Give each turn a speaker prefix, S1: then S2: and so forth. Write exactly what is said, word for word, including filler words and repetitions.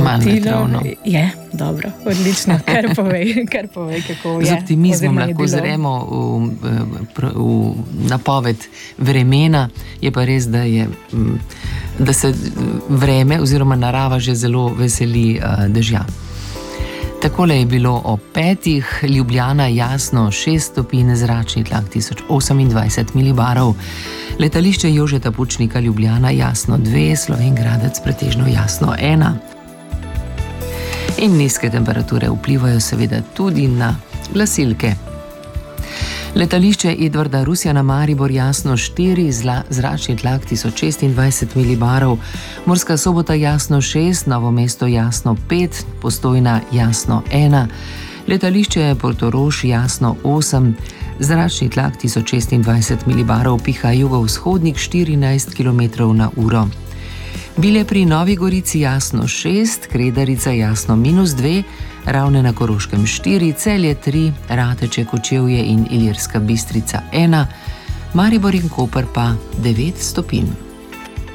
S1: motilo.
S2: Je, dobro, odlično, kar povej, kar povej, kako je.
S1: Z optimizmom lahko zremo v, v, v napoved vremena, je pa res, da, je, da se vreme oziroma narava že zelo veseli dežja. Takole je bilo ob petih, Ljubljana jasno šest stopinj, zračni tlak tisoč osemindvajset milibarov, letališče Jožeta Pučnika Ljubljana jasno dve, Slovenj Gradec pretežno jasno ena. In nizke temperature vplivajo seveda tudi na glasilke. Letališče Edvarda Rusjana Maribor jasno štiri, zračni tlak tisoč šestindvajset milibarov, Murska Sobota jasno šest, Novo mesto jasno pet, Postojna jasno ena, letališče Portorož jasno osem, zračni tlak tisoč šestindvajset milibarov, piha jugovzhodnik štirinajst kilometrov na uro. Bile pri Novi Gorici jasno šest, Kredarica jasno minus dve, Ravne na Koroškem štiri, Celje tri, Rateče, Kočevje in Ilirska Bistrica ena, Maribor in Koper pa devet stopinj.